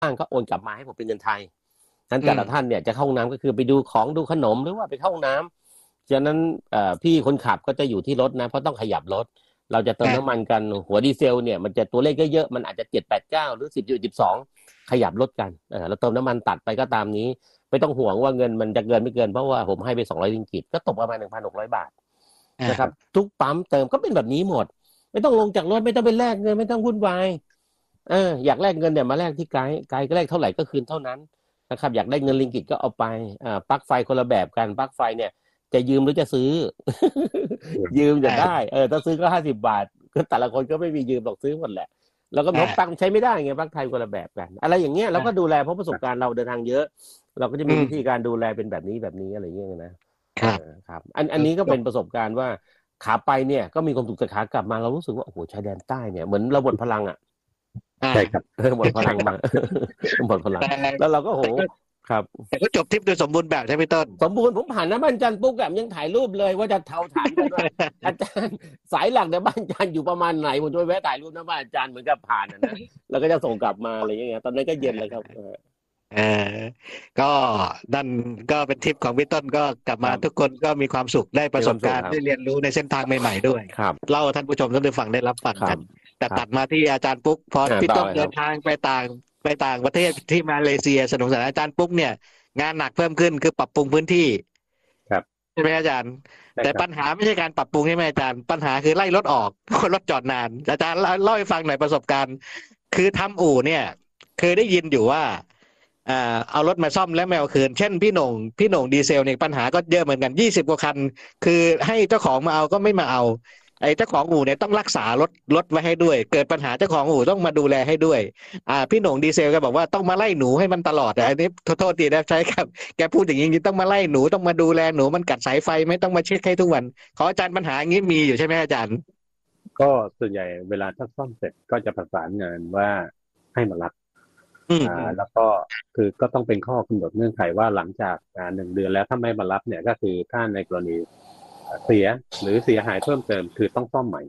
างก็โอนกลับมาให้ผมเป็นเงินไทยนั้นแต่ละท่านเนี่ยจะเข้าห้องน้ำก็คือไปดูของดูขนมหรือว่าไปเข้าห้องน้ำฉะนั้นพี่คนขับก็จะอยู่ที่รถนะเพราะต้องขยับรถเราจะเติมน้ำมันกันหัวดีเซลเนี่ยมันจะตัวเลขเยอะๆมันอาจจะ7 8 9หรือ10 12ขยับรถกันเราเติมน้ำมันตัดไปก็ตามนี้ไม่ต้องห่วงว่าเงินมันจะเกินไม่เกินเพราะว่าผมให้ไป200 ริงกิตก็ตกประมาณ1,600 บาทนะครับทุกปั๊มเติมก็เป็นแบบนี้หมดไม่ต้องลงจากรถไม่ต้องไปแลกเงินไม่ต้องวุ่นวายอยากแลกเงินเนี่ยมาแลกที่ไกด์ก็แลกเท่าไหร่ก็คืนเท่านั้นนะครับอยากได้เงินริงกิตก็เอาไปปลั๊กไฟคนละแบบกันปลั๊กไฟเนี่ยจะยืมหรือจะซื้อ ยืมจะได้ถ้าซื้อก็50 บาทก็แต่ละคนก็ไม่มียืมหรอกซื้อหมดแหละแล้วก็นกปลั๊กใช้ไม่ได้ไงปลั๊กไทยคนละแบบกันอะไรอย่างเงี้ยเราก็ดูแลเพราะประสบการณ์เราเดินทางเยอะเราก็จะมีวิธีการดูแลเป็นแบบนี้อะไรอย่างเงี้ยนะครับอันนี้ก็เป็นประสบการณ์ว่าขาไปเนี่ยก็มีความสุขแต่ขากลับมาเรารู้สึกว่าโอ้โหชายแดนใต้เนี่ยเหมือนเราหมดพลังอ่ะใช่ครับหมดพลังมาหมดพลังแล้วเราก็โหครับแต่ก็จบทริปโดยสมบูรณ์แบบใช่ไหมต้นสมบูรณ์ผมผ่านนะบ้านจันทร์ปุ๊กแบบยังถ่ายรูปเลยว่าจะเท่าถามกันว่าอาจารย์สายหลักในบ้านจันทร์อยู่ประมาณไหนผมจะไปแวะถ่ายรูปนะบ้านอาจารย์เหมือนกับผ่านนะแล้วก็จะส่งกลับมาอะไรอย่างเงี้ยตอนนั้นก็เย็นเลยครับเออก็นั่นก็เป็นทริปของพี่ต้นก็กลับมาทุกคนก็มีความสุขได้ประสบการณ์ได้เรียนรู้ในเส้นทางใหม่ๆด้วยเล่าท่านผู้ชมท่านผู้ฟังได้รับฟังกันแต่ตัดมาที่อาจารย์ปุ๊กพอพี่ต้นเดินทางไปต่างประเทศที่มาเลเซียสนุกสนานอาจารย์ปุ๊กเนี่ยงานหนักเพิ่มขึ้นคือปรับปรุงพื้นที่ครับใช่ไหมอาจารย์แต่ปัญหาไม่ใช่การปรับปรุงใช่ไหมอาจารย์ปัญหาคือไล่รถออกคนรถจอดนานอาจารย์เล่าให้ฟังหน่อยประสบการณ์คือทำอู่เนี่ยเคยได้ยินอยู่ว่าเอารถมาซ่อมแล้วไม่เอาคืนเช่นพี่หน่งดีเซลเนี่ยปัญหาก็เยอะเหมือนกัน20 กว่าคันคือให้เจ้าของมาเอาก็ไม่มาเอาไอ้เจ้าของอู่เนี่ยต้องรักษารถไว้ให้ด้วยเกิดปัญหาเจ้าของอู่ต้องมาดูแลให้ด้วยพี่หน่งดีเซลก็บอกว่าต้องมาไล่หนูให้มันตลอดอันนี้โทษทีนะใช่ครับแกพูดอย่างนี้ต้องมาไล่หนูต้องมาดูแลหนูมันกัดสายไฟไม่ต้องมาเช็คให้ทุกวันขออาจารย์ปัญหาอย่างนี้มีอยู่ใช่ไหมอาจารย์ก็ส่วนใหญ่เวลาถ้าซ่อมเสร็จก็จะประสานงานว่าให้มารับแล้วก็คือก็ต้องเป็นข้อกำหนดเงื่อนไขว่าหลังจาก1 เดือนแล้วถ้าไม่มารับเนี่ยก็คือถ้าในกรณีเสียหรือเสียหายเพิ่มเติมคือต้องซ่อมใหม่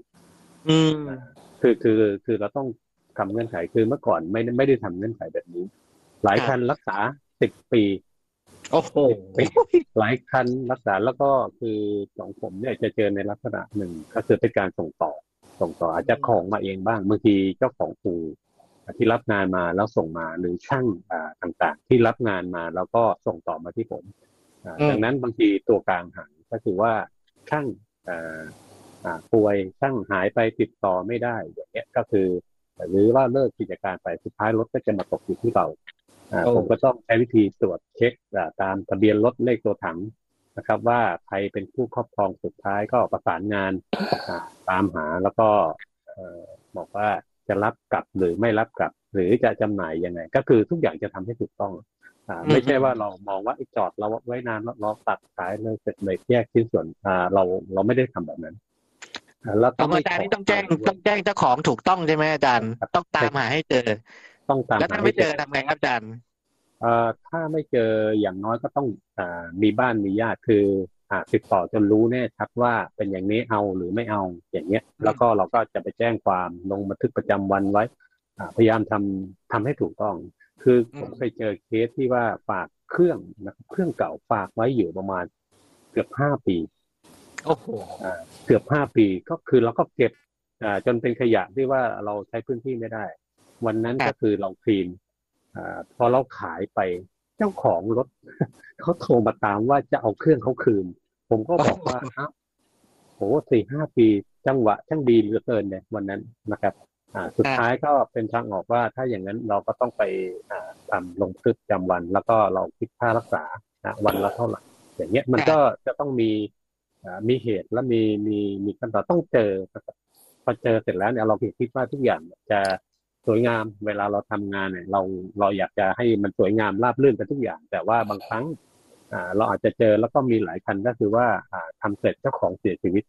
คือเราต้องทำเงื่อนไขคือเมื่อก่อนไม่ได้ทำเงื่อนไขแบบนี้หลายคันรักษา10 ปีโอ้โหหลายคันรักษาแล้วก็คือของผมเนี่ยจะเจอในลักษณะหนึ่งก็คือเป็นการส่งต่ออาจจะของมาเองบ้างบางทีเจ้าของอู่ที่รับงานมาแล้วส่งมาหรือช่างต่างๆที่รับงานมาแล้วก็ส่งต่อมาที่ผมดังนั้นบางทีตัวกลางหายก็คือว่าช่างป่วยช่างหายไปติดต่อไม่ได้อย่างเงี้ยก็คือหรือว่าเลิกกิจการไปสุดท้ายรถก็จะมาตกอยู่ที่เราผมก็ต้องใช้วิธีตรวจเช็คตามทะเบียนรถเลขตัวถังนะครับว่าใครเป็นผู้ครอบครองสุดท้ายก็ประสานงานตามหาแล้วก็บอกว่าจะรับกลับหรือไม่รับกลับหรือจะจำหน่ายยังไงก็คือทุกอย่างจะทำให้ถูกต้องไม่ใช่ว่าเรามองว่าจอดเราไว้นานเราตัดขายเลยเสร็จเลยแยกชิ้นส่วนเราไม่ได้ทำแบบนั้นแล้วอาจารย์นี่ต้องแจ้งเจ้าของถูกต้องใช่ไหมอาจารย์ต้องตามหาให้เจอต้องตามแล้วถ้าไม่เจอทำไงครับอาจารย์ถ้าไม่เจออย่างน้อยก็ต้องมีบ้านมีญาติคือติดต่อจนรู้แน่ชัดว่าเป็นอย่างนี้เอาหรือไม่เอาอย่างเงี้ยแล้วก็เราก็จะไปแจ้งความลงบันทึกประจำวันไว้พยายามทำให้ถูกต้องคือผมเคยเจอเคสที่ว่าฝากเครื่องนะครับเครื่องเก่าฝากไว้อยู่ประมาณเกือบ5 ปีโอ้โหเกือบ5 ปีก็คือเราก็เก็บจนเป็นขยะที่ว่าเราใช้พื้นที่ไม่ได้วันนั้นก็คือเราคลีนพอเราขายไปเจ้าของรถเขาโทรมาตามว่าจะเอาเครื่องเขาคืนผมก็บอกว่าอ้าวโห4-5 ปีจังหวะช่างดีเหลือเกินเนี่ยวันนั้นนะครับสุดท้ายก็เป็นทางออกว่าถ้าอย่างนั้นเราก็ต้องไปทำลงบันทึกประจำวันแล้วก็เราคิดค่ารักษาวันละเท่าไหร่อย่างเงี้ยมันก็จะต้องมีเหตุและมีขั้นตอนต้องเจอพอเจอเสร็จแล้วเนี่ยเราคิดว่าทุกอย่างจะสวยงามเวลาเราทำงานเนี่ยเราอยากจะให้มันสวยงามราบรื่นกันทุกอย่างแต่ว่าบางครั้งเราอาจจะเจอแล้วก็มีหลายคันก็คือว่าทำเสร็จเจ้าของเสียชีวิต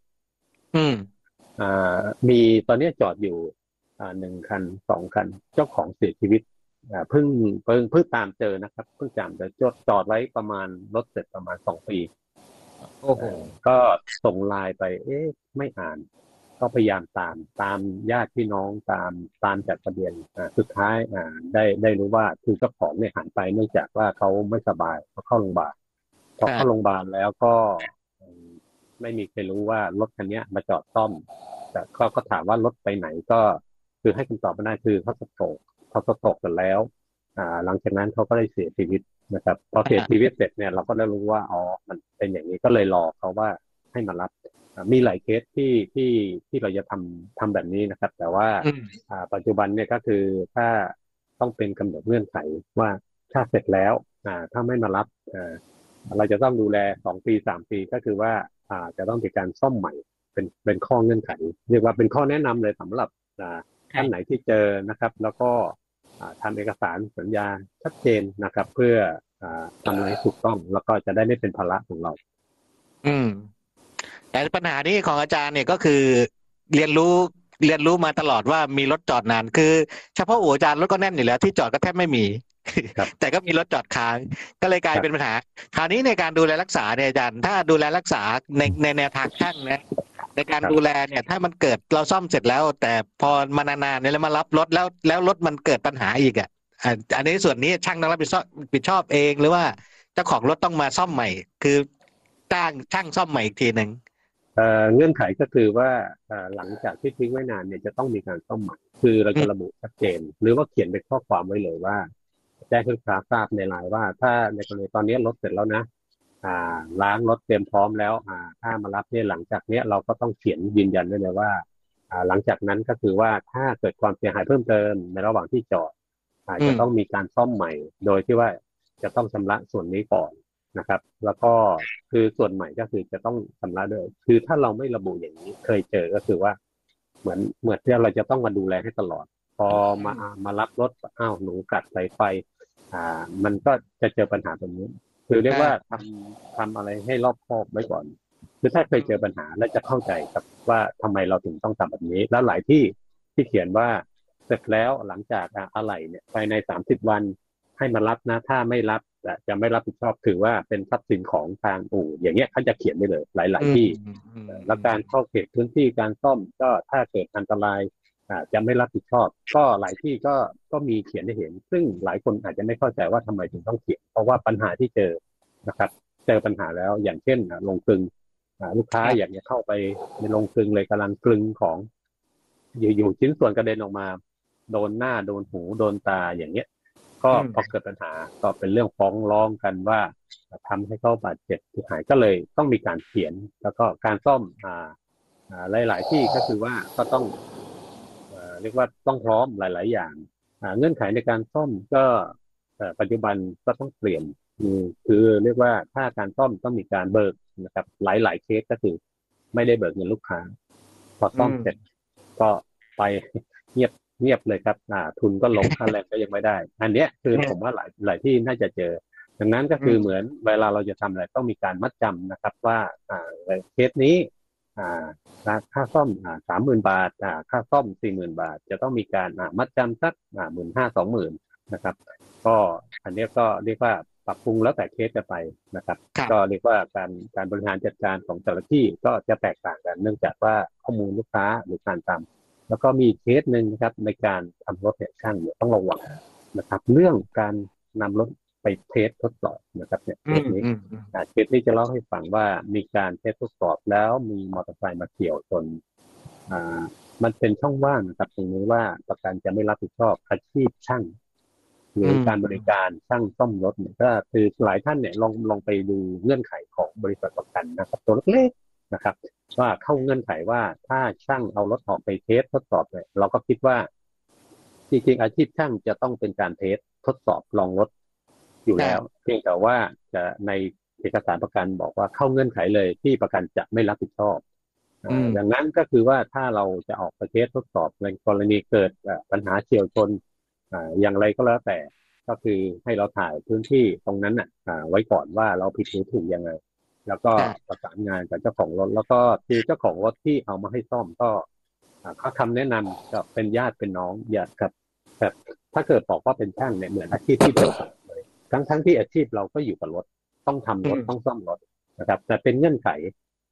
มีตอนนี้จอดอยู่1 คัน 2 คันเจ้าของเสียชีวิตเพิ่งตามเจอนะครับเพิ่งตามเจอจอดไว้ประมาณรถเสร็จประมาณ2 ปีโอ้โหก็ส่งไลน์ไปไม่อ่านก็พยายามตามญาติพี่น้องตามจัดทะเบียนสุดท้ายได้รู้ว่าคือเจ้าของเนี่ยหายไปเนื่องจากว่าเขาไม่สบายเขาเข้าโรงพยาบาลพอเข้าโรงพยาบาลแล้วก็ไม่มีใครรู้ว่ารถคันนี้มาจอดซ่อมแต่ก็ถามว่ารถไปไหนก็คือให้คำตอบไม่ได้คือเขาสโตรกกันแล้วหลังจากนั้นเขาก็ได้เสียชีวิตนะครับพอเสียชีวิตเสร็จเนี่ยเราก็ได้รู้ว่าอ๋อมันเป็นอย่างนี้ก็เลยรอเขาว่าให้มารับมีหลายเคสที่เราจะทำแบบนี้นะครับแต่ว่าปัจจุบันเนี่ยก็คือถ้าต้องเป็นกำหนดเงื่อนไขว่าถ้าเสร็จแล้วถ้าไม่มารับเราจะต้องดูแล2 ปี3 ปีก็คือว่าจะต้องมีการซ่อมใหม่เป็นข้อเงื่อนไขเรียกว่าเป็นข้อแนะนำเลยสำหรับท่านไหนที่เจอนะครับแล้วก็ทำเอกสารสัญญาชัดเจนนะครับเพื่อทำอะไรถูกต้องแล้วก็จะได้ไม่เป็นภาระของเราแต่ปัญหานี้ของอาจารย์เนี่ยก็คือเรียนรู้มาตลอดว่ามีรถจอดนานคือเฉพาะอู่อาจารย์รถก็แน่นอยู่แล้วที่จอดก็แทบไม่มี แต่ก็มีรถจอดค้างก็เลยกลายเป็นปัญหาคราวนี้ในการดูแลรักษาเนี่ยอาจารย์ถ้าดูแลรักษาในแนวทางช่างนะในการดูแลเนี่ยถ้ามันเกิดเราซ่อมเสร็จแล้วแต่พอมานานๆเนี่ยแล้วมารับรถแล้วรถมันเกิดปัญหาอีกอันนี้ส่วนนี้ช่างต้องรับผิดชอบเองหรือว่าเจ้าของรถต้องมาซ่อมใหม่คือจ้างช่างซ่อมใหม่อีกทีหนึ่งเงื่อนไขก็คือว่าหลังจากที่ทิ้งไว้นานเนี่ยจะต้องมีการซ่อมใหม่คือเราจะระบุชัดเจนหรือว่าเขียนเป็นข้อความไว้เลยว่าแจ้งให้ลูกค้าทราบในไลน์ว่าถ้าในกรณีตอนนี้รถเสร็จแล้วนะล้างรถเตรียมพร้อมแล้วถ้ามารับเนี่ยหลังจากเนี้ยเราก็ต้องเขียนยืนยันได้เลยว่าหลังจากนั้นก็คือว่าถ้าเกิดความเสียหายเพิ่มเติมในระหว่างที่จอดจะต้องมีการซ่อมใหม่โดยที่ว่าจะต้องชำระส่วนนี้ก่อนนะครับแล้วก็คือส่วนใหม่ก็คือจะต้องชำระด้วยคือถ้าเราไม่ระบุอย่างนี้เคยเจอก็คือว่าเหมือนที่เราจะต้องมาดูแลให้ตลอดพอมารับรถหนูกัดสายไฟมันก็จะเจอปัญหาแบบนี้คือเรียกว่าทำอะไรให้รอบคอบไว้ก่อนคือถ้าเคยเจอปัญหาแล้วจะเข้าใจครับว่าทำไมเราถึงต้องทำแบบนี้แล้วหลายที่เขียนว่าเสร็จแล้วหลังจากอะไหล่เนี่ยภายใน30 วันให้มารับนะถ้าไม่รับจะไม่รับผิดชอบถือว่าเป็นทรัพย์สินของทางอู่อย่างเงี้ยเขาจะเขียนไปเลยหลายๆที่แล้วการเข้าเขตพื้นที่การซ่อมก็ถ้าเกิดอันตรายจะไม่รับผิดชอบก็หลายที่ก็มีเขียนให้เห็นซึ่งหลายคนอาจจะไม่เข้าใจว่าทำไมถึงต้องเขียนเพราะว่าปัญหาที่เจอนะครับเจอปัญหาแล้วอย่างเช่นโรงกลึงลูกค้าอยากจะเข้าไปในโรงกลึงเลยกำลังกลึงของอยู่ชิ้นส่วนกระเด็นออกมาโดนหน้าโดนหูโดนตาอย่างเงี้ยก็พอเกิดปัญหาก็เป็นเรื่องฟ้องร้องกันว่าทำให้เขาบาดเจ็บหายก็เลยต้องมีการเขียนแล้วก็การซ่อมหลายๆที่ก็คือว่าก็ต้องเรียกว่าต้องพร้อมหลายๆอย่างเงื่อนไขในการซ่อมก็ปัจจุบันก็ต้องเปลี่ยนคือเรียกว่าถ้าการซ่อมต้องมีการเบิกนะครับหลายๆเคสก็คือไม่ได้เบิกเงินลูกค้าพอซ่อมเสร็จก็ไปเงียบเลยครับทุนก็ลงค่าแรงก็ยังไม่ได้อันเนี้ยคือผมว่าหลายที่น่าจะเจอดังนั้นก็คือเหมือนเวลาเราจะทำอะไรต้องมีการมัดจำนะครับว่าเคสนี้ค่าซ่อม30,000 บาทค่าซ่อม40,000 บาทจะต้องมีการมัดจำสัก15,000-20,000นะครับก็อันนี้ก็เรียกว่าปรับปรุงแล้วแต่เคสจะไปนะครับก็เรียกว่าการบริหารจัดการของแต่ละที่ก็จะแตกต่างกันเนื่องจากว่าข้อมูลลูกค้าหรือการทำแล้วก็มีเคสหนึ่งนะครับในการทำรถเนี่ยช่างเนี่ยต้องระวังนะครับเรื่องการนำรถไปเทสทดสอบนะครับเนี่ยเคสนี้จะเล่าให้ฟังว่ามีการเทสทดสอบแล้วมีมอเตอร์ไซค์มาเกี่ยวจนมันเป็นช่องว่างนะครับตรงนี้ว่าประกันจะไม่รับผิดชอบอาชีพช่างหรือการบริการช่างซ่อมรถเนี่ยก็คือหลายท่านเนี่ยลองไปดูเงื่อนไขของบริษัทประกันนะครับตัวเล็กๆนะครับว่าเข้าเงื่อนไขว่าถ้าช่างเอารถออกไปเทสทดสอบเนี่ยเราก็คิดว่าจริงๆอาชีพช่างจะต้องเป็นการเทสทดสอบลองรถอยู่แล้วเพียงแต่ว่าจะในเอกสารประกันบอกว่าเข้าเงื่อนไขเลยที่ประกันจะไม่รับผิดชอบดังนั้นก็คือว่าถ้าเราจะออกไปเทสทดสอบในกรณีเกิดปัญหาเฉียวชนอย่างไรก็แล้วแต่ก็คือให้เราถ่ายพื้นที่ตรงนั้นไว้ก่อนว่าเราผิดหรือถูกยังไงแล้วก็ประสานงานกับเจ้าของรถแล้วก็คือเจ้าของรถที่เอามาให้ซ่อมก็เขาคำแนะนำก็เป็นญาติเป็นน้องอย่ากับแบบถ้าเกิดบอกว่าเป็นช่างเนี่ยเหมือนอาชีพที่เดียวกันเลยทั้งที่อาชีพเราก็อยู่กับรถต้องทำรถต้องซ่อมรถนะครับแต่เป็นเงื่อนไข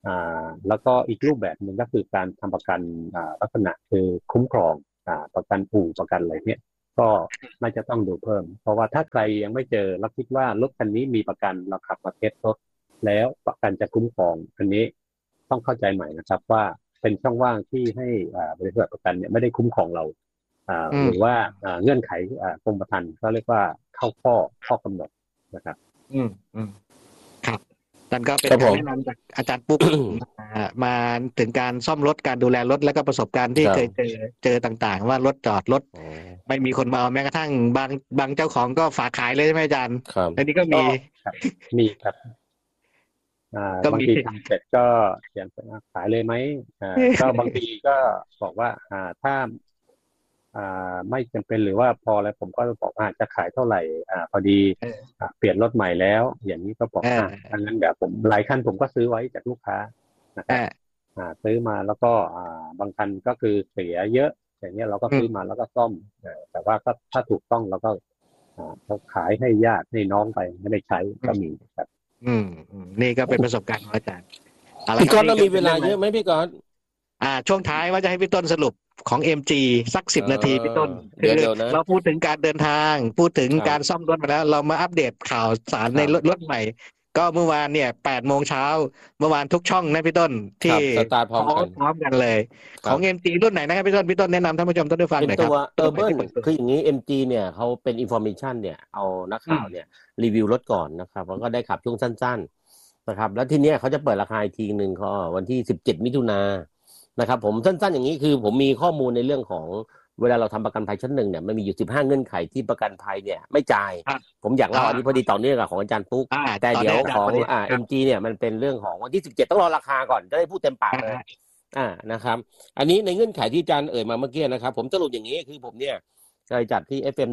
แล้วก็อีกรูปแบบหนึ่งก็คือการทำประกันลักษณะคือคุ้มครองประกันอู่ประกันอะไรเนี่ยก็น่าจะต้องดูเพิ่มเพราะว่าถ้าใครยังไม่เจอแล้วคิดว่ารถคันนี้มีประกันเราขับมาเทสรถแล้วประกันจะคุ้มครองอันนี้ต้องเข้าใจใหม่นะครับว่าเป็นช่องว่างที่ให้บริษัทประกันเนี่ยไม่ได้คุ้มครองเราหรือว่าเงื่อนไขกรมธรรม์ก็เรียกว่าเข้าข้อกำหนดนะครับครับนั่นก็เป็นคำแนะนำจากอาจารย์ปุ๊ก มาถึงการซ่อมรถการดูแลรถและก็ประสบการณ์ที่เคยเจอต่างๆว่ารถจอดรถไม่มีคนมาเอาแม้กระทั่งบางเจ้าของก็ฝากขายเลยใช่ไหมอาจารย์อันนี้ก็มีครับบางทีทำเสร็จก็เขียนขายเลยไหมก็บางทีก็บอกว่าถ้าไม่จำเป็นหรือว่าพอแล้วผมก็บอกจะขายเท่าไหร่พอดีเปลี่ยนรถใหม่แล้วอย่างนี้ก็บอกดังนั้นเดี๋ยวผมหลายคันผมก็ซื้อไว้จากลูกค้านะครับซื้อมาแล้วก็บางคันก็คือเสียเยอะอย่างนี้เราก็ซื้อมาแล้วก็ซ่อมแต่ว่าก็ถ้าถูกต้องเราก็ขายให้ญาติให้น้องไปไม่ได้ใช้ก็มีครับนี่ก็เป็นประสบการณ์ของอาจารย์พี่ก๊อตเรามีเวลาเยอะไหมพี่ก๊อตช่วงท้ายว่าจะให้พี่ต้นสรุปของ MG สัก10 นาทีพี่ต้นเราพูดถึงการเดินทางพูดถึงการซ่อมรถมาแล้วเรามาอัปเดตข่าวสารในรถใหม่ก็เมื่อวานเนี่ย8 โมงเช้าเมื่อวานทุกช่องนะพี่ต้นที่สตาร์ทพร้อมกันเลยของ MG รุ่นไหนนะครับพี่ต้นแนะนำท่านผู้ชมต้นด้วยฟังหน่อยครับตัว Urban คืออย่างนี้ MG เนี่ยเขาเป็น information เนี่ยเอานักข่าวเนี่ยรีวิวรถก่อนนะครับแล้วก็ได้ขับช่วงสั้นๆนะครับแล้วทีเนี้ยเขาจะเปิดราคาอีกทีนึงก็วันที่17 มิถุนายนนะครับผมสั้นๆอย่างนี้คือผมมีข้อมูลในเรื่องของเวลาเราทำประกันภัยชั้น 1เนี่ยมันมีอยู่15 เงื่อนไขที่ประกันภัยเนี่ยไม่จ่ายผมอยากเล่าอันนี้พอดีต่อเนื่องกับของอาจารย์ปุ๊กแต่เดี๋ยวของMG เนี่ยมันเป็นเรื่องของวันที่17ต้องรอราคาก่อนจะได้พูดเต็มปากเลยนะครับอันนี้ในเงื่อนไขที่อาจารย์เอ่ยมาเมื่อกี้นะครับผมสรุปอย่างนี้คือผมเนี่ยเคยจัดที่ FM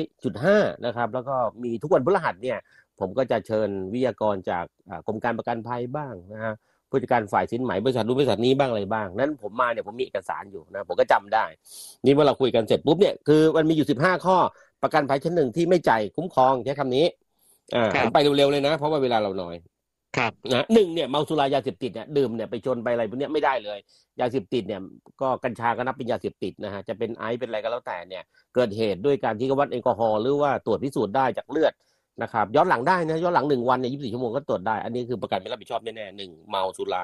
100.5 นะครับแล้วก็มีทุกวันพฤหัสเนี่ยผมก็จะเชิญวิทยากรจากกรมการประกันภัยบ้างนะฮะผู้จัดการฝ่ายสินไหมบริษัทนู้นบริษัทนี้บ้างอะไรบ้างนั้นผมมาเนี่ยผมมีเอกสารอยู่นะผมก็จำได้นี่เมื่อเราคุยกันเสร็จปุ๊บเนี่ยคือมันมีอยู่15 ข้อประกันภัยชั้น 1ที่ไม่จ่ายคุ้มครองใช้คำนี้ผมไปเร็วๆเลยนะเพราะว่าเวลาเราน้อยครับนะ1เนี่ยเมาสุรายาเสพติดเนี่ยดื่มเนี่ยไปชนไปอะไรพวกนี้ไม่ได้เลยยาเสพติดเนี่ยก็กัญชาก็นับเป็นยาเสพติดนะฮะจะเป็นไอซ์เป็นอะไรก็แล้วแต่เนี่ยเกิดเหตุด้วยการที่วัดแอลกอฮอล์หรือว่าตรวจพิสูจน์ได้จากเลือดนะครับย้อนหลังได้นะย้อนหลัง1 วันเนี่ย24 ชั่วโมงก็ตรวจได้อันนี้คือประกันไม่รับผิดชอบแน่ๆ1เมาสุรา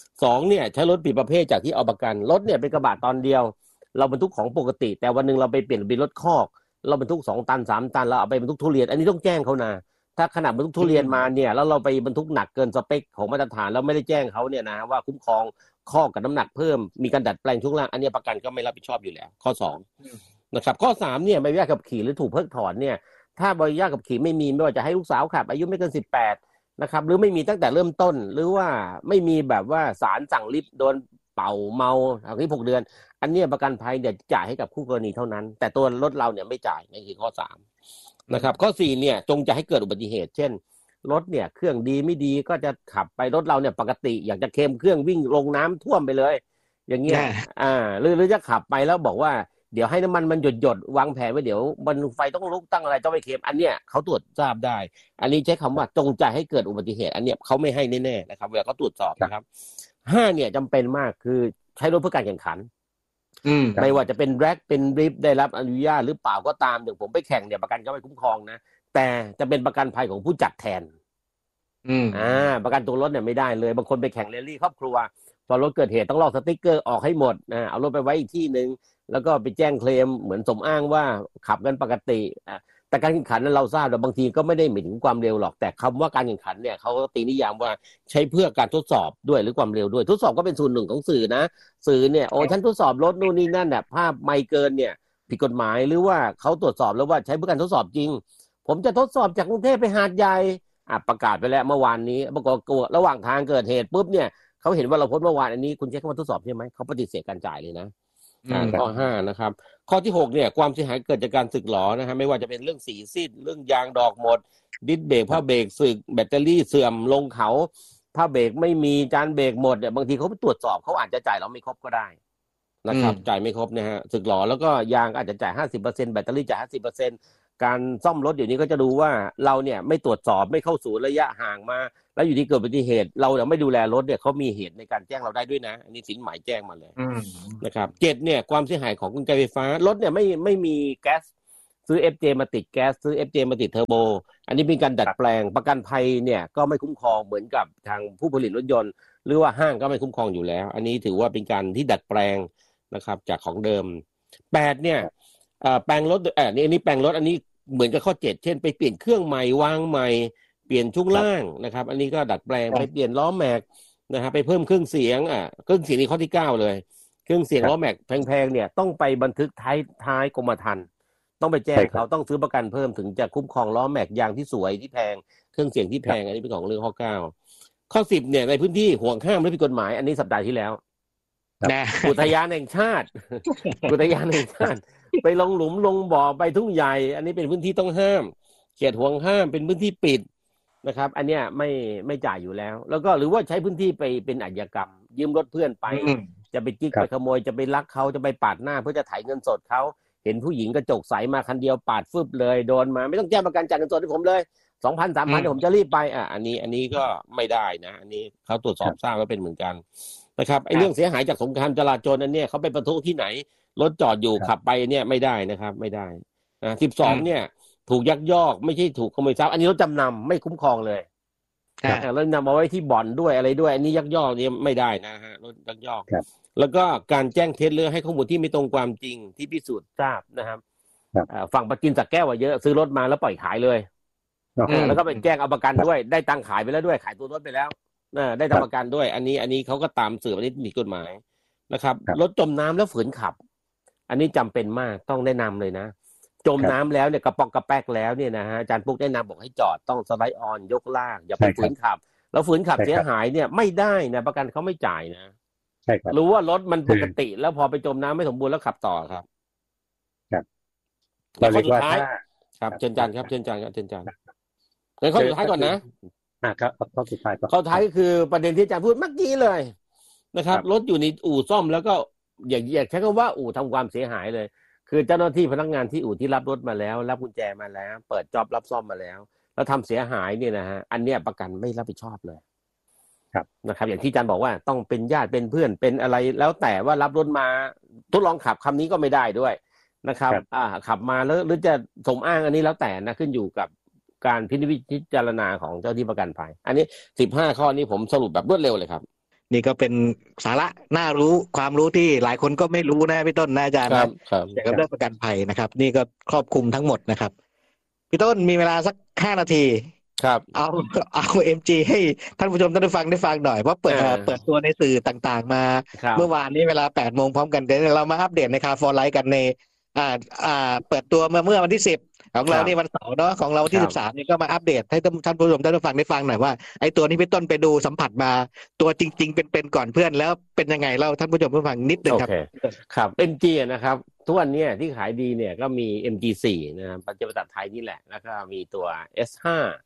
2เนี่ยใช้รถผิดประเภทจากที่เอาประกันรถเนี่ยเป็นกระบะตอนเดียวเราบรรทุกของปกติแต่วันนึงเราไปเปลี่ยนเป็นรถคอกเราบรรทุก2 ตัน 3 ตันเราเอาไปบรรทุกทุเรียนอันนี้ต้องแจ้งเขานะถ้าขนาดบรรทุกทุเรียนมาเนี่ยแล้วเราไปบรรทุกหนักเกินสเปคของมาตรฐานแล้วไม่ได้แจ้งเขาเนี่ยนะว่าคุ้มครองข้อกับน้ำหนักเพิ่มมีการดัดแปลงช่วงล่างอันนี้ประกันก็ไม่รับผิดชอบอยู่แล้วข้อ2นะครับข้อ3เนี่ยใบอนุญาตขับขี่หรือถูกเพิกถอนเนี่ยถ้าใบอนุญาตขับขี่ไม่มีไม่ว่าจะให้ลูกสาวขับอายุไม่เกิน18นะครับหรือไม่มีตั้งแต่เริ่มต้นหรือว่าไม่มีแบบว่าศาลสั่งลิฟต์โดนเป่าเมาอันนี้6 เดือนอันนี้ประกันภัยเนี่ยจ่ายให้กับคู่กรณีเท่านั้นแต่ตัวรถเราเนี่ยไม่จ่ายนี่คือข้อ3นะครับข้อ4เนี่ยจงจะให้เกิดอุบัติเหตุเช่นรถเนี่ยเครื่องดีไม่ดีก็จะขับไปรถเราเนี่ยปกติอยากจะเคลมเครื่องวิ่งลงน้ำท่วมไปเลยอย่างเงี้ยหรือจะขับไปแล้วบอกว่าเดี๋ยวให้น้ำมันหยดวางแผนไว้เดี๋ยวมันไฟต้องลุกตั้งอะไรต้องไปเคลมอันเนี้ยเขาตรวจทราบได้อันนี้ใช้คำว่าจงใจให้เกิดอุบัติเหตุอันเนี้ยเขาไม่ให้แน่ๆนะครับเวลาเขาตรวจสอบนะครับ5เนี่ยจำเป็นมากคือใช้รถเพื่อการแข่งขันไม่ว่าจะเป็นแร็กเป็นดริฟได้รับอนุญาตหรือเปล่าก็ตามอย่างผมไปแข่งเนี่ยประกันก็ไม่คุ้มครองนะแต่จะเป็นประกันภัยของผู้จัดแทนประกันตัวรถเนี่ยไม่ได้เลยบางคนไปแข่งแรลลี่ครอบครัวพอรถเกิดเหตุต้องลอกสติ๊กเกอร์ออกให้หมดเอารถไปไว้อีกที่นึงแล้วก็ไปแจ้งเคลมเหมือนสมอ้างว่าขับกันปกติแต่การแข่งขันนั้นเราทราบแต่บางทีก็ไม่ได้หมายถึงความเร็วหรอกแต่คำว่าการแข่งขันเนี่ยเขาตีนิยามว่าใช้เพื่อการทดสอบด้วยหรือความเร็วด้วยทดสอบก็เป็นส่วนหนึ่งของสื่อนะสื่อเนี่ยโอ้ฉันทดสอบรถนู่นนี่นั่นเนี่ยภาพไม่เกินเนี่ยผิดกฎหมายหรือว่าเขาตรวจสอบแล้วว่าใช้เพื่อการทดสอบจริงผมจะทดสอบจากกรุงเทพไปหาดใหญ่ประกาศไปแล้วเมื่อวานนี้ปรากฏระหว่างทางเกิดเหตุปุ๊บเนี่ยเขาเห็นว่าเราโพสต์เมื่อวานอันนี้คุณใช้คำว่าทดสอบใช่ไหมเขาปฏิเสธการจ่ายเลยนะข้อ5นะครับข้อที่6เนี่ยความเสียหายเกิดจากการสึกหรอนะฮะไม่ว่าจะเป็นเรื่องสีซีดเรื่องยางดอกหมดดิสเบรกผ้าเบรกสึกแบตเตอรี่เสื่อมลงเขาผ้าเบรกไม่มีจานเบรกหมดเนี่ยบางทีเขาไปตรวจสอบเขาอาจจะจ่ายเราไม่ครบก็ได้นะครับจ่ายไม่ครบนะฮะสึกหรอแล้วก็ยางอาจจะจ่าย 50% แบตเตอรี่จ่าย 50%การซ่อมรถเดี๋ยวนี้ก็จะดูว่าเราเนี่ยไม่ตรวจสอบไม่เข้าสู่ระยะห่างมาแล้วอยู่ที่เกิดอุบัติเหตุเราไม่ดูแลรถเนี่ยเขามีเหตุในการแจ้งเราได้ด้วยนะอันนี้สินหมายแจ้งมาเลยนะครับ7เนี่ยความเสียหายของกลไกไฟฟ้ารถเนี่ยไม่มีแก๊สซื้อ FJ มาติดแก๊สซื้อ FJ มาติดเทอร์โบอันนี้เป็นการดัดแปลงประกันภัยเนี่ยก็ไม่คุ้มครองเหมือนกับทางผู้ผลิตรถยนต์หรือว่าห้างก็ไม่คุ้มครองอยู่แล้วอันนี้ถือว่าเป็นการที่ดัดแปลงนะครับจากของเดิม8เนี่ยแปลงรถนี่แปลงรถอันนี้เหมือนกับข้อ7เช่นไปเปลี่ยนเครื่องใหม่วางใหม่เปลี่ยนช่วงล่างนะครับอันนี้ก็ดัดแปลงไปเปลี่ยนล้อแม็กนะครับไปเพิ่มเครื่องเสียงเครื่องเสียงนี่ข้อที่9เลยเครื่องเสียงล้อแม็กแพงๆเนี่ยต้องไปบันทึกท้ายกรมธรรม์ต้องไปแจ้งเขาต้องซื้อประกันเพิ่มถึงจะคุ้มครองล้อแม็กยางที่สวยที่แพงเครื่องเสียงที่แพงอันนี้เป็นของเรื่องข้อ9ข้อ10เนี่ยในพื้นที่ห่วงห้ามและผิดกฎหมายอันนี้สัปดาห์ที่แล้วอุทยานแห่งชาติอุทยานแห่งชาติไปลงหลุมลงบ่อไปทุ่งใหญ่อันนี้เป็นพื้นที่ต้องห้ามเขตห่วงห้ามเป็นพื้นที่ปิดนะครับอันเนี้ยไม่จ่ายอยู่แล้วแล้วก็หรือว่าใช้พื้นที่ไปเป็นอาชญากรรมยืมรถเพื่อนไปจะไปจิ๊กไปขโมยจะไปลักเขาจะไปปาดหน้าเพื่อจะไถเงินสดเขาเห็นผู้หญิงกระจกใสมาคันเดียวปาดฟึบเลยโดนมาไม่ต้องแจ้งประกันจ่ายเงินสดให้ผมเลย 2,000 3,000 เดี๋ยวผมจะรีบไปอันนี้ก็ไม่ได้นะอันนี้เขาตรวจสอบทราบว่าเป็นเหมือนกันนะครับไอ้เรื่องเสียหายจากสงครามจราจรนั้นเนี่ยเขาไปประทุที่ไหนรถจอดอยู่ขับไปเนี่ยไม่ได้นะครับไม่ได้12เนี่ยถูกยักยอกไม่ใช่ถูกขโมยทรัพย์อันนี้รถจำนำไม่คุ้มครองเลยแล้วนำมาไว้ที่บ่อนด้วยอะไรด้วยอันนี้ยักยอกเนี่ยไม่ได้นะฮะรถยักยอกแล้วก็การแจ้งเท็จหรือให้ข้อมูลที่ไม่ตรงความจริงที่พิสูจน์ทราบนะครับฝั่งประกินสักแก้วว่าเยอะซื้อรถมาแล้วปล่อยขายเลยแล้วก็ไปแจ้งเอาประกันด้วยได้ตังขายไปแล้วด้วยขายตัวรถไปแล้วได้ทำประกันด้วยอันนี้เขาก็ตามสืบอันนี้มีกฎหมายนะครับรถจมน้ำแล้วฝืนขับอันนี้จำเป็นมากต้องแนะนำเลยนะจมน้ำแล้วเนี่ยกระปอกกระแปกแล้วเนี่ยนะฮะอาจารย์ปุ๊กแนะนำบอกให้จอดต้องสไลด์ออนยกลากอย่าไปฝืนขับแล้วฝืนขับเสียหายเนี่ยไม่ได้นะประกันเขาไม่จ่ายนะใช่ครับรู้ว่ารถมันปกติแล้วพอไปจมน้ำไม่สมบูรณ์แล้วขับต่อครับแล้วข้อสุดท้ายครับเชิญจานครับเชิญจานครับเชิญจานข้อสุดท้ายก่อนนะครับข้อสุดท้ายข้อท้ายก็คือประเด็นที่อาจารย์พูดเมื่อกี้เลยนะครับรถอยู่ในอู่ซ่อมแล้วก็อย่าใช้คำว่าอู่ทำความเสียหายเลยคือเจ้าหน้าที่พนักงานที่อู่ที่รับรถมาแล้วรับกุญแจมาแล้วเปิดจ็อบรับซ่อมมาแล้วทำเสียหายเนี่ยนะฮะอันเนี้ยประกันไม่รับผิดชอบเลยนะครับอย่างที่อาจารย์บอกว่าต้องเป็นญาติเป็นเพื่อนเป็นอะไรแล้วแต่ว่ารับรถมาทดลองขับคำนี้ก็ไม่ได้ด้วยนะครับขับมาแล้วหรือจะสมอ้างอันนี้แล้วแต่นะขึ้นอยู่กับการพิจารณาของเจ้าที่ประกันภัยอันนี้15ข้อนี้ผมสรุปแบบรวดเร็วเลยครับนี่ก็เป็นสาระน่ารู้ความรู้ที่หลายคนก็ไม่รู้นะพี่ต้นนะอาจารย์นะเกี่ยวกับเรื่องประกันภัยนะครับนี่ก็ครอบคลุมทั้งหมดนะครับพี่ต้นมีเวลาสัก5 นาทีครับเอา MG ให้ท่านผู้ชมท่านผู้ฟังได้ฟังหน่อยเพราะเปิดตัวในสื่อต่างๆมาเมื่อวานนี้เวลา 8 โมงพร้อมกันเดี๋ยวเรามาอัปเดตในคาฟอร์ไลท์กันในเปิดตัวเมื่อวันที่10ของเรานี่วันเสาร์เนาะของเราที่13นี่ก็มาอัปเดตให้ท่านผู้ชมท่านผู้ฟังได้ฟังหน่อยว่าไอ้ตัวนี้พี่ต้นไปดูสัมผัสมาตัวจริงๆเป็นก่อนเพื่อนแล้วเป็นยังไงเล่าท่านผู้ชมผู้ฟังนิดนึงครับครับ MG นะครับทุกวันนี้ที่ขายดีเนี่ยก็มี MG4 นะครับปัจจุบันไทยนี่แหละแล้วก็มีตัว S5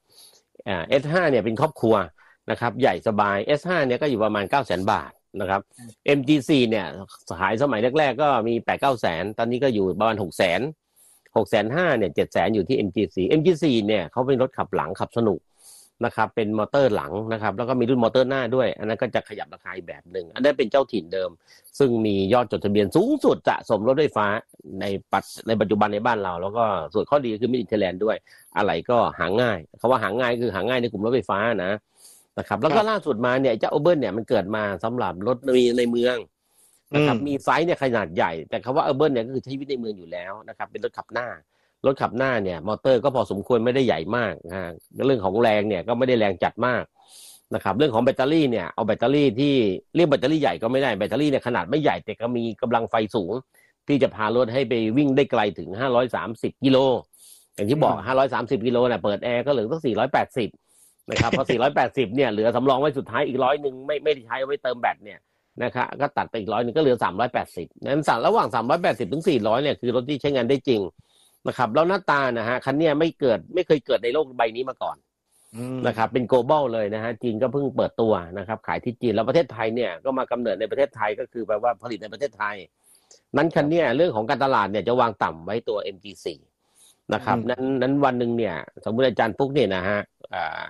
S5 เนี่ยเป็นครอบครัวนะครับใหญ่สบาย S5 เนี่ยก็อยู่ประมาณ 900,000 บาทนะครับ MG4 เนี่ยขายสมัยแรกๆก็มี 8-9 แสนตอนนี้ก็อยู่ประมาณ 600,000 เนี่ย 700,000 อยู่ที่ MG4 เนี่ยเขาเป็นรถขับหลังขับสนุกนะครับเป็นมอเตอร์หลังนะครับแล้วก็มีรุ่นมอเตอร์หน้าด้วยอันนั้นก็จะขยับราคาแบบนึงอันนั้นเป็นเจ้าถิ่นเดิมซึ่งมียอดจดทะเบียนสูงสุดสะสมรถไฟฟ้าในปัจจุบันในบ้านเราแล้วก็ส่วนข้อดีคือ Made in Thailand ด้วยอะไรก็หาง่ายเขาว่าหาง่ายคือหาง่ายในกลุ่มรถไฟฟ้านะครับแล้วก็ล่าสุดมาเนี่ยเจ้า Urban เนี่ยมันเกิดมาสำหรับรถในเมืองนะครับมีไซส์เนี่ยขนาดใหญ่แต่คำว่า Urban เนี่ยก็คือใช้ชีวิตในเมืองอยู่แล้วนะครับเป็นรถขับหน้าเนี่ยมอเตอร์ก็พอสมควรไม่ได้ใหญ่มากเรื่องของแรงเนี่ยก็ไม่ได้แรงจัดมากนะครับเรื่องของแบตเตอรี่เนี่ยเอาแบตเตอรี่ที่เรียกแบตเตอรี่ใหญ่ก็ไม่ได้แบตเตอรี่เนี่ยขนาดไม่ใหญ่แต่ก็มีกำลังไฟสูงที่จะพารถให้ไปวิ่งได้ไกลถึง530 กิโลอย่างที่บอก530 กิโลเนี่ยเปิดแอร์ก็เหลือสัก480นะครับพอ480เนี่ยเหลือสำรองไว้สุดท้ายอีก100นึงไม่ได้ใช้เอาไว้เติมแบตเนี่ยนะครับก็ตัดไปอีก100นึงก็เหลือ380นั้นสั่งระหว่าง380ถึง400เนี่ยคือรถที่ใช้งานได้จริงนะครับแล้วหน้าตานะฮะคันนี้ไม่เคยเกิดในโลกใบนี้มาก่อนนะครับเป็น global เลยนะฮะจีนก็เพิ่งเปิดตัวนะครับขายที่จีนแล้วประเทศไทยเนี่ยก็มากำเนิดในประเทศไทยก็คือแปลว่าผลิตในประเทศไทยนั้นคันนี้เรื่องของการตลาดเนี่ยจะวางต่ำไว้ตัว MG4 นะครับนั้นวันนึงเนี่ยสมมุติอาจารย์ปุ๊กเนี่ยนะฮะ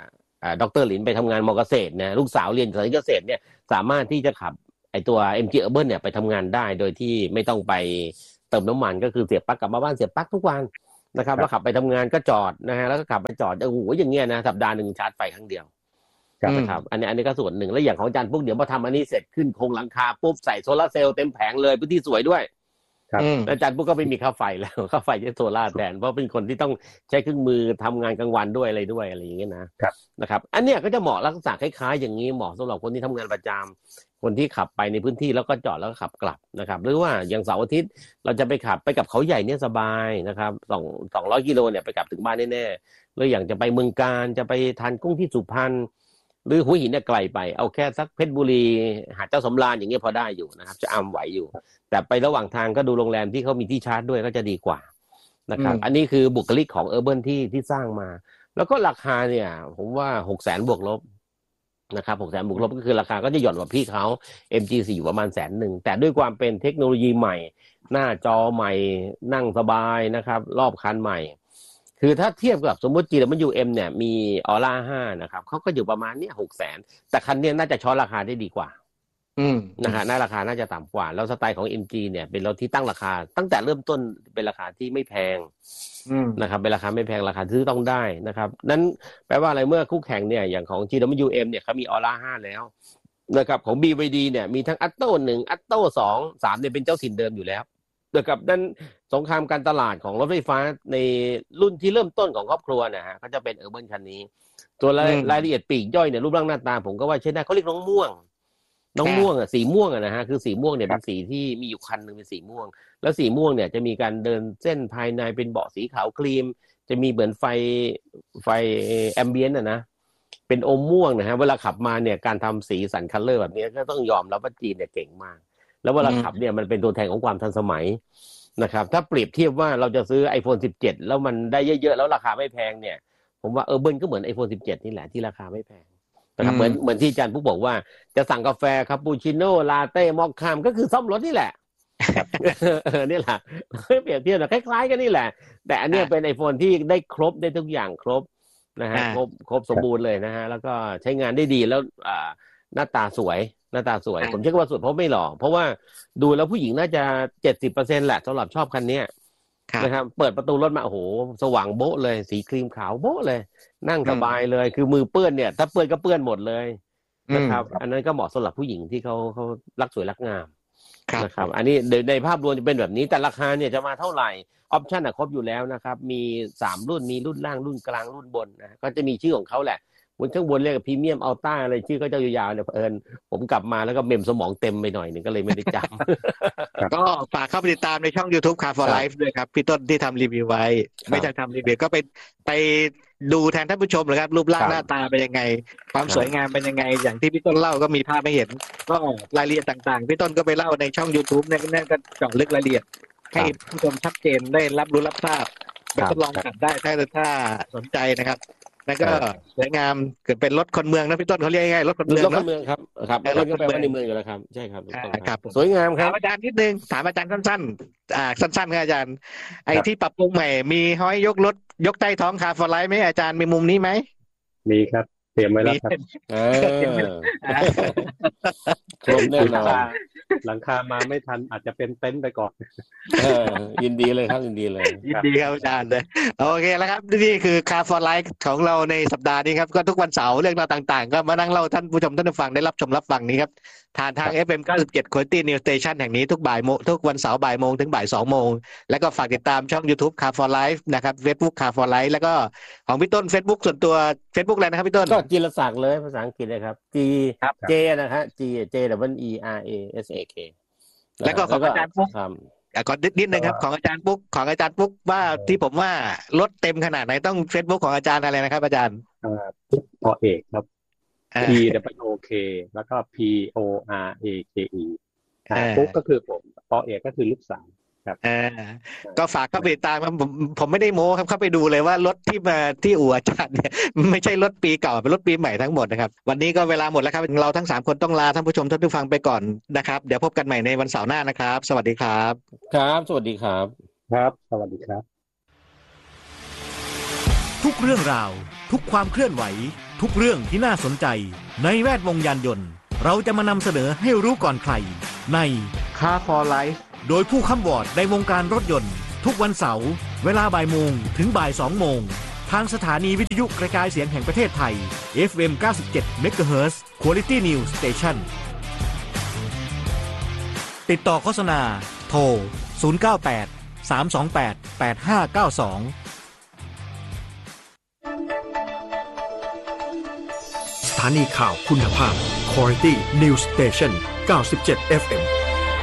ดร.หลินไปทำงานมอเกษตรนะลูกสาวเรียนสายเกษตรเนี่ยสามารถที่จะขับไอตัว MG Urban เนี่ยไปทำงานได้โดยที่ไม่ต้องไปเติมน้ำมันก็คือเสียบปลั๊กกลับมาบ้านเสียบปลั๊กทุกวันนะครับแล้วขับไปทำงานก็จอดนะฮะแล้วก็ขับไปจอดโอ้โหอย่างเงี้ยนะสัปดาห์หนึ่งชาร์จไฟครั้งเดียวนะครับอันนี้ก็ส่วนหนึ่งแล้วอย่างของอาจารย์พวกเดี๋ยวพอทำอันนี้เสร็จขึ้นโครงหลังคาปุ๊บใส่โซลาร์เซลล์เต็มแผงเลยพื้นที่สวยด้วยอาจารย์ปุ๊กก็ไม่มีค่าไฟแล้วค่าไฟใช้โซล่าแทนเพราะเป็นคนที่ต้องใช้เครื่องมือทำงานกลางวันด้วยอะไรอย่างเงี้ยนะครับอันเนี้ยก็จะเหมาะลักษณะคล้ายๆอย่างนี้เหมาะสำหรับคนที่ทำงานประจำคนที่ขับไปในพื้นที่แล้วก็จอดแล้วก็ขับกลับนะครับหรือว่าอย่างเสาร์อาทิตย์เราจะไปขับไปกับเขาใหญ่เนี่ยสบายนะครับ200 กิโลเนี่ยไปกลับถึงบ้านแน่ๆหรืออย่างจะไปเมืองการจะไปทานกุ้งที่สุพรรณหรือหัวหินเนี่ยไกลไปเอาแค่สักเพชรบุรีหาดเจ้าสำราญอย่างเงี้ยพอได้อยู่นะครับจะไหวอยู่แต่ไประหว่างทางก็ดูโรงแรมที่เขามีที่ชาร์จด้วยก็จะดีกว่านะครับอันนี้คือบุคลิกของเออร์เบิร์นที่สร้างมาแล้วก็ราคาเนี่ยผมว่า 600,000 บวกลบนะครับ 600,000 บวกลบก็คือราคาก็จะหย่อนกว่าพี่เขา MG4 อยู่ประมาณ100,000แต่ด้วยความเป็นเทคโนโลยีใหม่หน้าจอใหม่นั่งสบายนะครับรอบคันใหม่คือถ้าเทียบกับสมมติ GWM เนี่ยมีออร่า5นะครับเขาก็อยู่ประมาณนี้ 600,000แต่คันนี้น่าจะช้อนราคาได้ดีกว่านะฮะราคาน่าจะต่ำกว่าแล้วสไตล์ของ MG เนี่ยเป็นรถที่ตั้งราคาตั้งแต่เริ่มต้นเป็นราคาที่ไม่แพงนะครับเป็นราคาไม่แพงราคาซื้อต้องได้นะครับนั้นแปลว่าอะไรเมื่อคู่แข่งเนี่ยอย่างของ GWM เนี่ยเขามีออร่า5แล้วนะครับของ BYD เนี่ยมีทั้ง Atto 1 Atto 2 3เนี่ยเป็นเจ้าถิ่นเดิมอยู่แล้วนะครับนั้นสงครามการตลาดของรถไฟฟ้าในรุ่นที่เริ่มต้นของครอบครัวนะฮะก็จะเป็นเออร์เบิร์นคันนี้ตัวรายละเอียดปีกย่อยเนี่ยรูปร่างหน้าตาผมก็ว่าใช้ได้เขาเรียกน้องม่วงอ่ะสีม่วงอ่ะนะฮะคือสีม่วงเนี่ยเป็นสีที่มีอยู่คันนึงเป็นสีม่วงแล้วสีม่วงเนี่ยจะมีการเดินเส้นภายในเป็นเบาะสีขาวครีมจะมีเหมือนไฟแอมเบียนต์นะเป็นอมม่วงนะฮะเวลาขับมาเนี่ยการทำสีสันคัลเลอร์แบบนี้ก็ต้องยอมรับว่าจีนเนี่ยเก่งมากแล้วเวลาขับเนี่ยมันเป็นตัวแทนของความทันสมัยนะครับถ้าเปรียบเทียบว่าเราจะซื้อ iPhone 17แล้วมันได้เยอะๆแล้วราคาไม่แพงเนี่ยผมว่าเบิร์นก็เหมือน iPhone 17นี่แหละที่ราคาไม่แพงนะครับเหมือนที่อาจารย์ผู้บอกว่าจะสั่งกาแฟคาปูชิโน่ลาเต้มอคค่าก็คือซ่อมรถนี่แหละนี่แหละเปรียบเทียบคล้ายๆกันนี่แหละแต่อันนี้เป็น iPhone ที่ได้ครบได้ทุกอย่างครบนะฮะครบสมบูรณ์เลยนะฮะแล้วก็ใช้งานได้ดีแล้วหน้าตาสวยผมเชื่อว่าสวยเพราะไม่หล่อเพราะว่าดูแล้วผู้หญิงน่าจะ 70% แหละสำหรับชอบคันนี้นะครับเปิดประตูรถมาโอ้โหสว่างโบ๊ะเลยสีครีมขาวโบ๊ะเลยนั่งสบายเลยคือมือเปื้อนเนี่ยถ้าเปื้อนก็เปื้อนหมดเลยนะครับอันนั้นก็เหมาะสำหรับผู้หญิงที่เขารักสวยรักงามนะครับอันนี้ในภาพรวมจะเป็นแบบนี้แต่ราคาเนี่ยจะมาเท่าไหร่ออปชั่นครบอยู่แล้วนะครับมี3รุ่นมีรุ่นล่างรุ่นกลางรุ่นบนนะก็จะมีชื่อของเขาแหละข้างบนเรียกพรีเมียมอัลต้าอะไรชื่อก็จะยาวๆเนี่ยผมกลับมาแล้วก็เมมสมองเต็มไปหน่อยนึงก็เลยไม่ได้จำก็ฝากเข้าไปติดตามในช่อง YouTube Car for Life ด้วยครับพี่ต้นที่ทำรีวิวไว้ไม่ใช่ทำรีวิวก็ไปดูแทนท่านผู้ชมเลยครับรูปร่างหน้าตาเป็นยังไงความสวยงามเป็นยังไงอย่างที่พี่ต้นเล่าก็มีภาพให้เห็นก็รายละเอียดต่างๆพี่ต้นก็ไปเล่าในช่อง YouTube เนี่ยนั่นก็เจาะลึกรายละเอียดให้ผู้ชมชัดเจนได้รับรู้รับทราบไปทดลองขับได้ถ้าสนใจนะครับนั่นก็สวยงามเกิดเป็นรถคนเมืองนะพี่ต้นเขาเรียกง่ายรถคนเมืองรถคนเมืองครับรถก็แปลว่าในเมืองอยู่แล้วครับใช่ครับสวยงามครับอาจารย์นิดนึงถามอาจารย์สั้นๆสั้นๆครับอาจารย์ไอ้ที่ปรับปรุงใหม่มีห้อยยกรถยกใต้ท้องคาร์ฟอร์ไลท์ไหมอาจารย์มีมุมนี้ไหมมีครับเตรียมไว้แล้วครับครบแน่นอนหลังคามาไม่ทันอาจจะเป็นเต็นท์ไปก่อนยินดีเลยครับยินดีครับอาจารย์เลยโอเคแล้วครับนี่คือ Car for Life ของเราในสัปดาห์นี้ครับก็ทุกวันเสาร์เรื่องราวต่างๆก็มานั่งเล่าท่านผู้ชมท่านผู้ฟังได้รับชมรับฟังนี้ครับผ่านทาง FM 97 Quality News Station แห่งนี้ทุกวันเสาร์บ่ายโมงถึงบ่าย2โมงแล้วก็ฝากติดตามช่อง YouTube Car for Life นะครับ Facebook Car for Life แล้วก็ของพี่ต้น Facebook ส่วนตัว Facebook อะไรนะครับพี่ต้นก็จิรศักดิ์เลยภาษาอังกฤษเลยครับ J นะฮะ JERASAK แล้วก็ของอาจารย์ปุ๊กก่อนนิดนึงครับของอาจารย์ปุ๊กว่าที่ผมว่ารถเต็มขนาดไหนต้อง Facebook ของอาจารย์อะไรนะครับอาจารย์ปุ๊กปอเอกครับ PWOK แล้วก็ PORAKE ปุ๊กก็คือผมปอเอกก็คือลูกสาวครับก็ฝากเข้าไปตามผมไม่ได้โม้ครับเข้าไปดูเลยว่ารถที่มาที่อู่อาจารย์เนี่ยไม่ใช่รถปีเก่าเป็นรถปีใหม่ทั้งหมดนะครับวันนี้ก็เวลาหมดแล้วครับเราทั้ง3คนต้องลาท่านผู้ชมท่านผู้ฟังไปก่อนนะครับเดี๋ยวพบกันใหม่ในวันเสาร์หน้านะครับสวัสดีครับครับสวัสดีครับครับสวัสดีครับทุกเรื่องราวทุกความเคลื่อนไหวทุกเรื่องที่น่าสนใจในแวดวงยานยนต์เราจะมานำเสนอให้รู้ก่อนใครใน Car for Life โดยผู้ค้ำวอร์ดในวงการรถยนต์ทุกวันเสาร์เวลาบ่ายโมงถึงบ่าย2โมงทางสถานีวิทยุกระจายเสียงแห่งประเทศไทย FM 97 MHz Quality News Station ติดต่อโฆษณาโทร 098 328 8592 สถานีข่าวคุณภาพ Quality News Station 97 FM